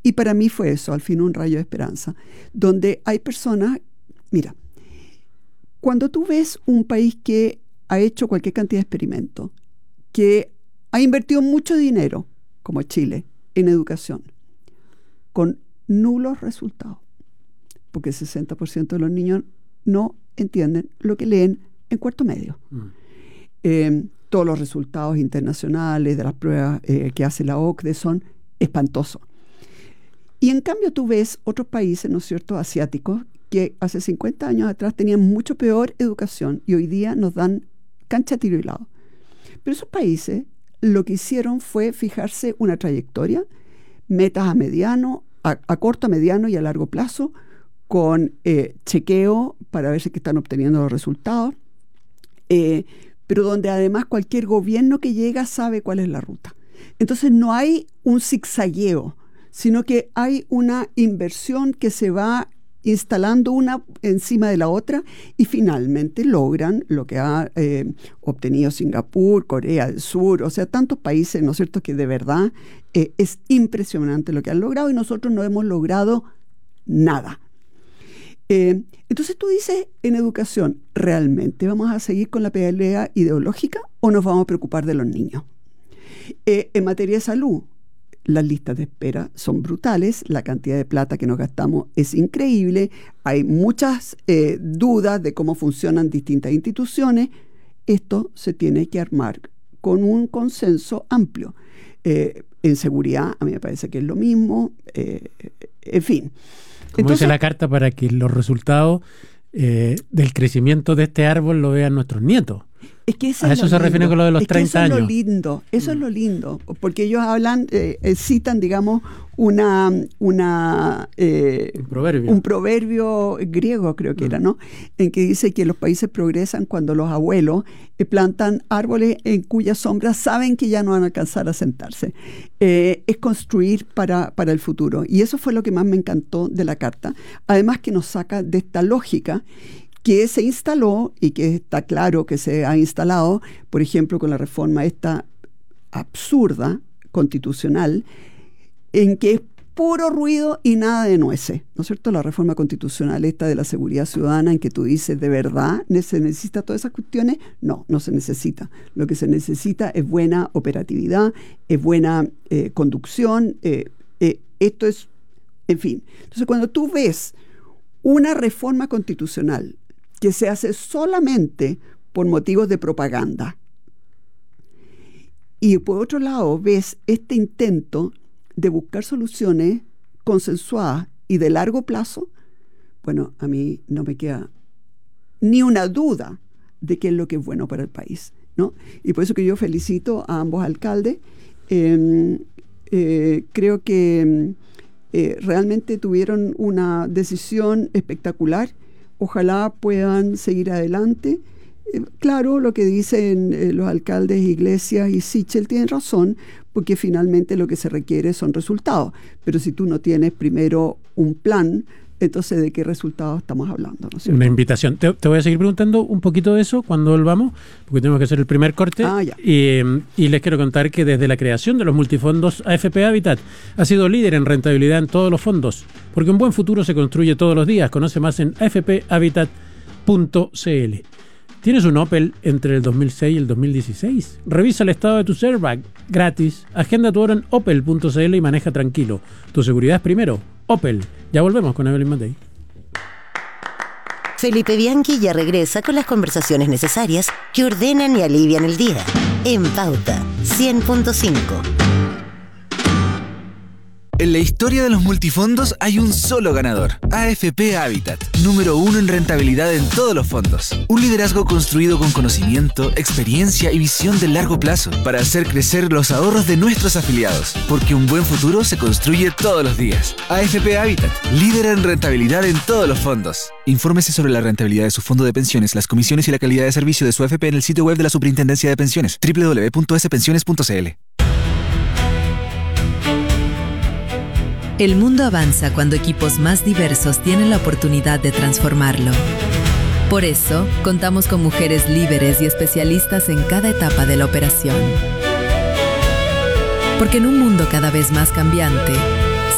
Y para mí fue eso, al fin un rayo de esperanza, donde hay personas, mira, cuando tú ves un país que ha hecho cualquier cantidad de experimentos, que ha invertido mucho dinero, como Chile, en educación, con nulos resultados, porque el 60% de los niños no entienden lo que leen en cuarto medio. Todos los resultados internacionales de las pruebas que hace la OCDE son espantosos. Y en cambio tú ves otros países, ¿no es cierto?, asiáticos, que hace 50 años atrás tenían mucho peor educación y hoy día nos dan cancha, tiro y lado. Pero esos países lo que hicieron fue fijarse una trayectoria, metas a mediano, a corto, a mediano y a largo plazo, con chequeo para ver si están obteniendo los resultados, pero donde además cualquier gobierno que llega sabe cuál es la ruta. Entonces no hay un zigzagueo, sino que hay una inversión que se va instalando una encima de la otra y finalmente logran lo que ha obtenido Singapur, Corea del Sur, o sea, tantos países, ¿no es cierto?, que de verdad es impresionante lo que han logrado y nosotros no hemos logrado nada. Entonces tú dices, en educación, ¿realmente vamos a seguir con la pelea ideológica o nos vamos a preocupar de los niños? En materia de salud, las listas de espera son brutales, la cantidad de plata que nos gastamos es increíble, hay muchas dudas de cómo funcionan distintas instituciones. Esto se tiene que armar con un consenso amplio. En seguridad, a mí me parece que es lo mismo, en fin. Como entonces, dice la carta, para que los resultados del crecimiento de este árbol lo vean nuestros nietos. Es que a eso se refiere con lo de los 30 años. Eso es lo lindo, porque ellos hablan, citan, digamos, un proverbio griego, creo que era, ¿no? En que dice que los países progresan cuando los abuelos plantan árboles en cuya sombra saben que ya no van a alcanzar a sentarse. Es construir para el futuro. Y eso fue lo que más me encantó de la carta. Además que nos saca de esta lógica que se instaló y que está claro que se ha instalado, por ejemplo, con la reforma esta absurda, constitucional, en que es puro ruido y nada de nueces, ¿no es cierto? La reforma constitucional esta de la seguridad ciudadana, en que tú dices, ¿de verdad se necesita todas esas cuestiones? No, no se necesita. Lo que se necesita es buena operatividad, es buena conducción, esto es, en fin. Entonces, cuando tú ves una reforma constitucional que se hace solamente por motivos de propaganda, y por otro lado ves este intento de buscar soluciones consensuadas y de largo plazo, bueno, a mí no me queda ni una duda de qué es lo que es bueno para el país, ¿no? Y por eso que yo felicito a ambos alcaldes. Creo que realmente tuvieron una decisión espectacular. Ojalá puedan seguir adelante. Claro, lo que dicen los alcaldes Iglesias y Sichel tienen razón, porque finalmente lo que se requiere son resultados. Pero si tú no tienes primero un plan, entonces ¿de qué resultados estamos hablando? ¿No es cierto? Una invitación. Te voy a seguir preguntando un poquito de eso cuando volvamos, porque tenemos que hacer el primer corte. Y les quiero contar que desde la creación de los multifondos, AFP Habitat ha sido líder en rentabilidad en todos los fondos, porque un buen futuro se construye todos los días. Conoce más en afphabitat.cl. ¿Tienes un Opel entre el 2006 y el 2016? Revisa el estado de tu airbag gratis. Agenda tu hora en opel.cl y maneja tranquilo. Tu seguridad es primero. Opel. Ya volvemos con Evelyn Matei. Felipe Bianchi ya regresa con las conversaciones necesarias que ordenan y alivian el día. En Pauta 100.5. En la historia de los multifondos hay un solo ganador, AFP Habitat, número 1 en rentabilidad en todos los fondos. Un liderazgo construido con conocimiento, experiencia y visión de largo plazo para hacer crecer los ahorros de nuestros afiliados, porque un buen futuro se construye todos los días. AFP Habitat, líder en rentabilidad en todos los fondos. Infórmese sobre la rentabilidad de su fondo de pensiones, las comisiones y la calidad de servicio de su AFP en el sitio web de la Superintendencia de Pensiones, www.spensiones.cl. El mundo avanza cuando equipos más diversos tienen la oportunidad de transformarlo. Por eso, contamos con mujeres líderes y especialistas en cada etapa de la operación. Porque en un mundo cada vez más cambiante,